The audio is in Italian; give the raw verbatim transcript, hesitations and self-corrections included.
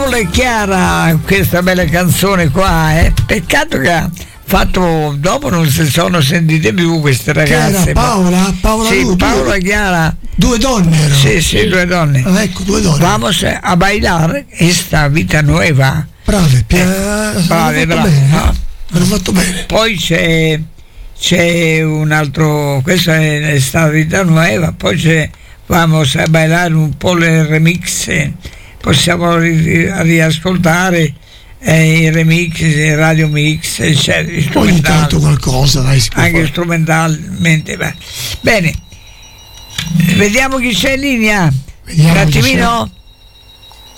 Paola e Chiara, questa bella canzone qua, eh? Peccato che ha fatto, dopo non si sono sentite più queste ragazze. Paola? Paola sì, due, Paola e Chiara. Due donne erano. Sì, sì, due donne. Ah, ecco, due donne. Vamos a bailar esta vita nueva. Brave, eh, brave, brave, fatto brave, bene, no? hanno fatto bene. Poi c'è c'è un altro, questa è esta vita nueva, poi c'è Vamos a bailar un po' il remix, possiamo ri- riascoltare eh, i remix, i radio mix, eccetera. Ogni tanto qualcosa, dai, si può anche fare. strumentalmente. Beh. Bene, vediamo chi c'è in linea. Vediamo Un chi attimino.